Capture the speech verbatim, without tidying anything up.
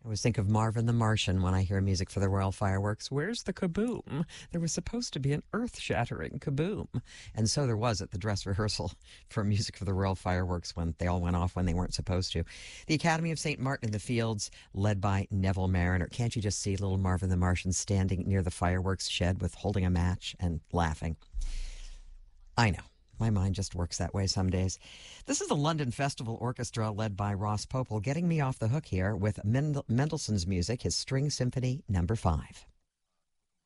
I always think of Marvin the Martian when I hear music for the Royal Fireworks. Where's the kaboom? There was supposed to be an earth-shattering kaboom. And so there was at the dress rehearsal for music for the Royal Fireworks when they all went off when they weren't supposed to. The Academy of Saint Martin in the Fields, led by Neville Mariner. Can't you just see little Marvin the Martian standing near the fireworks shed with holding a match and laughing? I know. My mind just works that way some days. This is the London Festival Orchestra led by Ross Popel, getting me off the hook here with Mendel- Mendelssohn's music, his String Symphony number five.